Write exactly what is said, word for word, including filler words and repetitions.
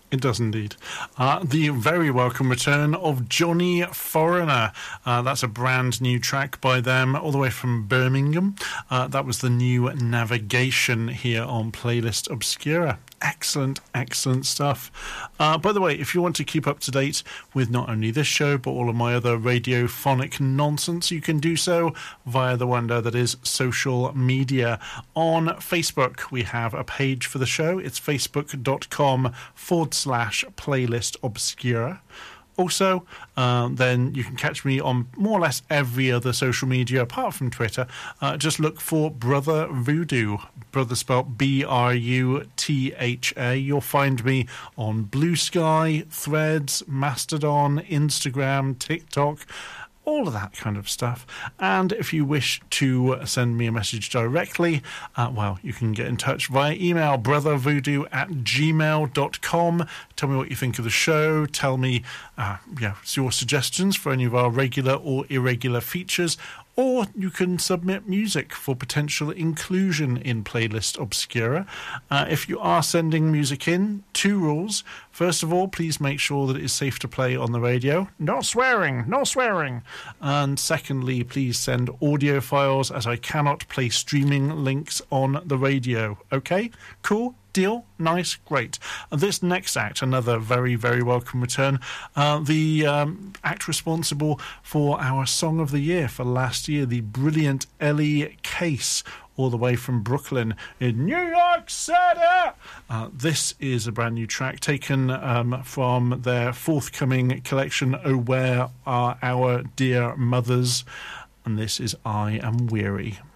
It does indeed. Uh, the very welcome return of Johnny Foreigner. Uh, that's a brand new track by them, all the way from Birmingham. Uh, that was the new Navigation here on Playlist Obscura. Excellent, excellent stuff. Uh, by the way, if you want to keep up to date with not only this show, but all of my other radiophonic nonsense, you can do so via the wonder that is social media. On Facebook, we have a page for the show. It's facebook.com forward slash playlist obscura. Also, uh, then you can catch me on more or less every other social media apart from Twitter. Uh, just look for Brother Voodoo. Brother spelled B R U T H A. You'll find me on Blue Sky, Threads, Mastodon, Instagram, TikTok, all of that kind of stuff. And if you wish to send me a message directly, uh, well, you can get in touch via email, brothervoodoo at gmail dot com. Tell me what you think of the show. Tell me uh, yeah, your suggestions for any of our regular or irregular features. Or you can submit music for potential inclusion in Playlist Obscura. Uh, if you are sending music in, two rules. First of all, please make sure that it is safe to play on the radio. No swearing, no swearing. And secondly, please send audio files, as I cannot play streaming links on the radio. Okay? Cool? Deal? Nice? Great. Uh, this next act, another very, very welcome return. Uh, the um, act responsible for our Song of the Year for last year, the brilliant Ellie Case, all the way from Brooklyn in New York City. Uh, this is a brand new track taken um, from their forthcoming collection, Oh Where Are Our Dear Mothers? And this is I Am Weary.